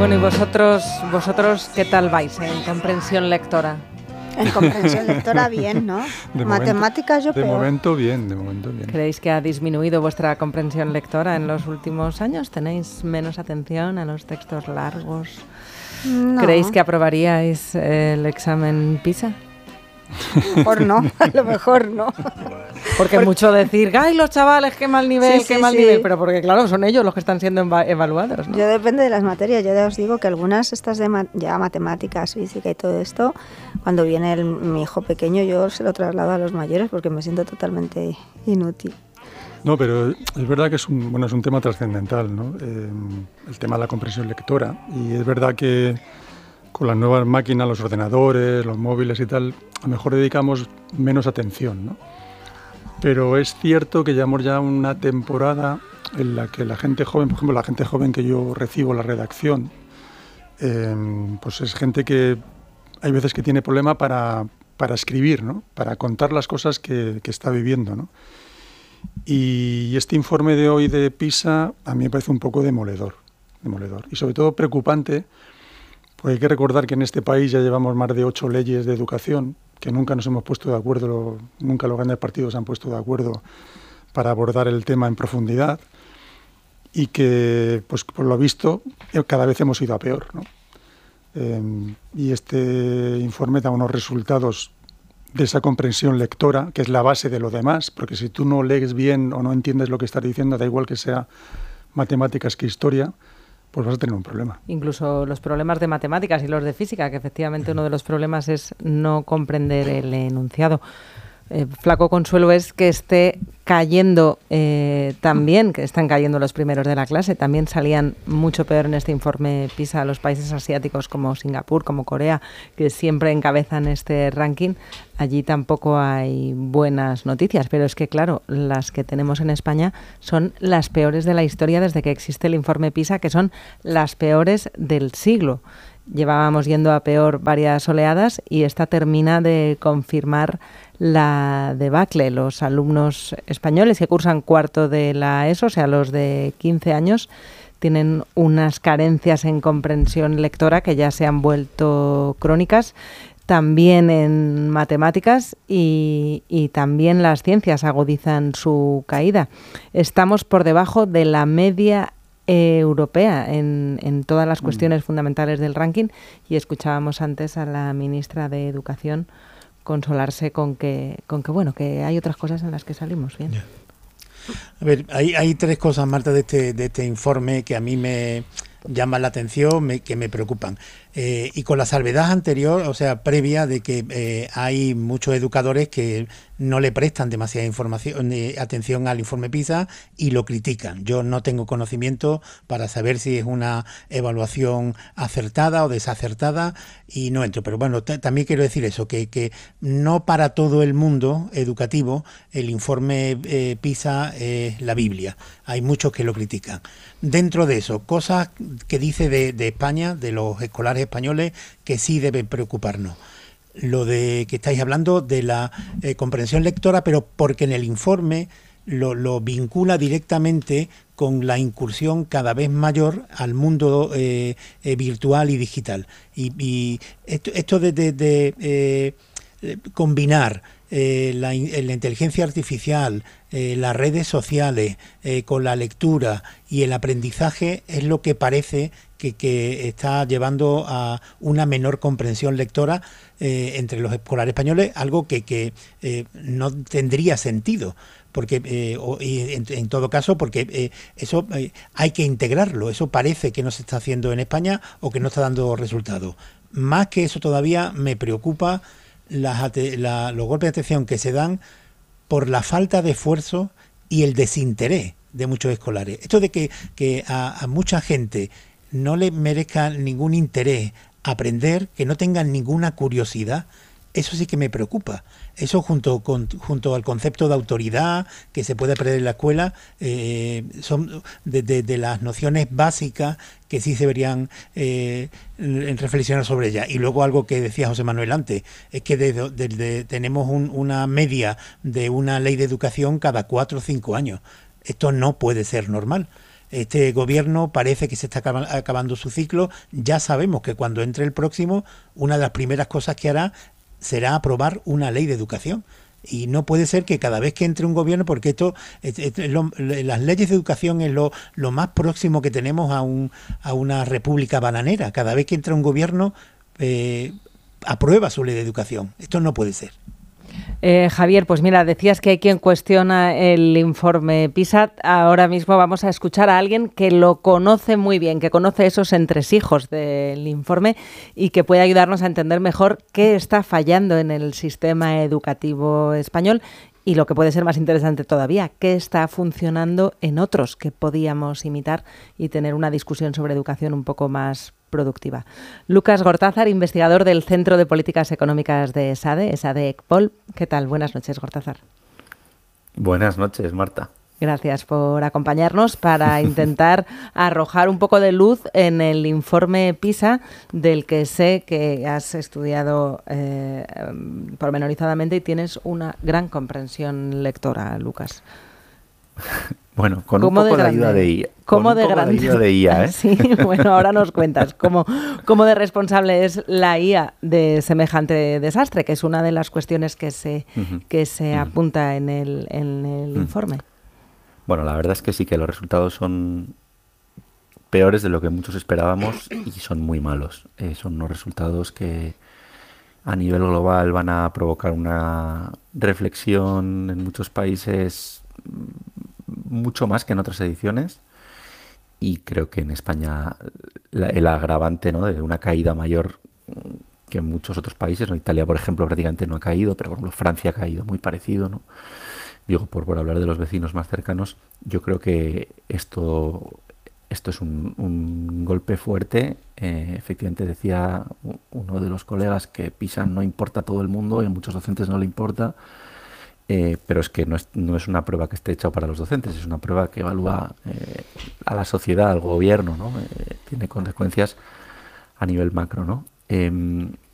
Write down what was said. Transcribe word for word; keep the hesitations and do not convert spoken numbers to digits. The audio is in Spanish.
Bueno, ¿y vosotros, vosotros qué tal vais en comprensión lectora? En comprensión lectora bien, ¿no? De Matemáticas momento, yo de peor. momento bien, de momento bien. ¿Creéis que ha disminuido vuestra comprensión lectora en los últimos años? ¿Tenéis menos atención a los textos largos? No. ¿Creéis que aprobaríais el examen PISA? A lo mejor no, a lo mejor no. Porque es mucho decir, ¡ay, los chavales, qué mal nivel, Sí, qué sí, mal sí. nivel! Pero porque, claro, son ellos los que están siendo eva- evaluados, ¿no? Yo depende de las materias. Yo ya os digo que algunas estas de ma- ya matemáticas, física y todo esto, cuando viene el- mi hijo pequeño, yo se lo traslado a los mayores porque me siento totalmente inútil. No, pero es verdad que es un, bueno, es un tema trascendental, ¿no? Eh, el tema de la comprensión lectora. Y es verdad que con las nuevas máquinas, los ordenadores, los móviles y tal, a lo mejor dedicamos menos atención, ¿no? Pero es cierto que llevamos ya una temporada en la que la gente joven, por ejemplo, la gente joven que yo recibo en la redacción, eh, pues es gente que hay veces que tiene problema para, para escribir, ¿no? Para contar las cosas que, que está viviendo, ¿no? Y este informe de hoy de PISA a mí me parece un poco demoledor, demoledor y sobre todo preocupante, porque hay que recordar que en este país ya llevamos más de ocho leyes de educación, que nunca nos hemos puesto de acuerdo, nunca los grandes partidos se han puesto de acuerdo para abordar el tema en profundidad y que, pues por lo visto, cada vez hemos ido a peor, ¿no? Eh, y este informe da unos resultados de esa comprensión lectora, que es la base de lo demás, porque si tú no lees bien o no entiendes lo que estás diciendo, da igual que sea matemáticas que historia, pues vas a tener un problema. Incluso los problemas de matemáticas y los de física, que efectivamente uno de los problemas es no comprender el enunciado. Eh, flaco consuelo es que esté cayendo eh, también, que están cayendo los primeros de la clase. También salían mucho peor en este informe PISA los países asiáticos como Singapur, como Corea, que siempre encabezan este ranking. Allí tampoco hay buenas noticias, pero es que, claro, las que tenemos en España son las peores de la historia desde que existe el informe PISA, que son las peores del siglo. Llevábamos yendo a peor varias oleadas y esta termina de confirmar la debacle. Los alumnos españoles que cursan cuarto de la ESO, o sea, los de quince años, tienen unas carencias en comprensión lectora que ya se han vuelto crónicas, también en matemáticas y, y también las ciencias agudizan su caída. Estamos por debajo de la media europea en, en todas las cuestiones fundamentales del ranking y escuchábamos antes a la ministra de Educación consolarse con que, con que bueno, que hay otras cosas en las que salimos bien. Yeah. A ver, hay, hay tres cosas, Marta, de este, de este informe que a mí me llaman la atención, me, que me preocupan. Eh, y con la salvedad anterior, o sea, previa de que eh, hay muchos educadores que no le prestan demasiada información, eh, atención al informe PISA y lo critican. Yo no tengo conocimiento para saber si es una evaluación acertada o desacertada y no entro. Pero bueno, t- también quiero decir eso, que, que no para todo el mundo educativo el informe eh, PISA es la Biblia. Hay muchos que lo critican. Dentro de eso, cosas que dice de, de España, de los escolares españoles, que sí deben preocuparnos. Lo de que estáis hablando de la eh, comprensión lectora, pero porque en el informe lo, lo vincula directamente con la incursión cada vez mayor al mundo eh, eh, virtual y digital. Y, y esto, esto de, de, de eh, combinar eh, la, la inteligencia artificial, eh, las redes sociales, eh, con la lectura y el aprendizaje es lo que parece que, que está llevando a una menor comprensión lectora eh, entre los escolares españoles, algo que, que eh, no tendría sentido. Porque eh, o, y en, en todo caso, porque eh, eso eh, hay que integrarlo. Eso parece que no se está haciendo en España o que no está dando resultados. Más que eso todavía me preocupa las, la, los golpes de atención que se dan por la falta de esfuerzo y el desinterés de muchos escolares. Esto de que, que a, a mucha gente no le merezca ningún interés aprender, que no tengan ninguna curiosidad, eso sí que me preocupa. Eso junto con junto al concepto de autoridad que se puede aprender en la escuela, eh, son de, de, de las nociones básicas que sí se deberían eh, reflexionar sobre ellas. Y luego algo que decía José Manuel antes, es que de, de, de, tenemos un, una media de una ley de educación cada cuatro o cinco años. Esto no puede ser normal. este gobierno parece que se está acabando su ciclo. Ya sabemos que cuando entre el próximo, una de las primeras cosas que hará será aprobar una ley de educación. Y no puede ser que cada vez que entre un gobierno, porque esto, es, es, es lo, las leyes de educación es lo, lo más próximo que tenemos a, un, a una república bananera. Cada vez que entra un gobierno, eh, aprueba su ley de educación. Esto no puede ser. Eh, Javier, pues mira, decías que hay quien cuestiona el informe PISA. Ahora mismo vamos a escuchar a alguien que lo conoce muy bien, que conoce esos entresijos del informe y que puede ayudarnos a entender mejor qué está fallando en el sistema educativo español y, lo que puede ser más interesante todavía, qué está funcionando en otros que podíamos imitar y tener una discusión sobre educación un poco más productiva. Lucas Gortázar, investigador del Centro de Políticas Económicas de ESADE, ESADE-ECPOL. ¿Qué tal? Buenas noches, Gortázar. Buenas noches, Marta. Gracias por acompañarnos para intentar arrojar un poco de luz en el informe PISA, del que sé que has estudiado eh, pormenorizadamente y tienes una gran comprensión lectora, Lucas. Bueno, con un poco de ayuda de I A. ¿Cómo de grande? Ayuda de I A, ¿eh? Sí, bueno, ahora nos cuentas cómo, cómo de responsable es la I A de semejante desastre, que es una de las cuestiones que se, uh-huh. que se uh-huh. apunta en el, en el uh-huh. informe. Bueno, la verdad es que sí que los resultados son peores de lo que muchos esperábamos y son muy malos. Eh, son unos resultados que a nivel global van a provocar una reflexión en muchos países mucho más que en otras ediciones, y creo que en España la, el agravante, ¿no?, de una caída mayor que en muchos otros países, ¿no? Italia, por ejemplo, prácticamente no ha caído, pero por ejemplo Francia ha caído muy parecido, ¿no? Digo, por, por hablar de los vecinos más cercanos, yo creo que esto, esto es un, un golpe fuerte. Eh, efectivamente decía uno de los colegas que PISA no importa a todo el mundo y a muchos docentes no le importa. Eh, pero es que no es, no es una prueba que esté hecha para los docentes, es una prueba que evalúa eh, a la sociedad, al gobierno, ¿no? Eh, tiene consecuencias a nivel macro, ¿no? Eh,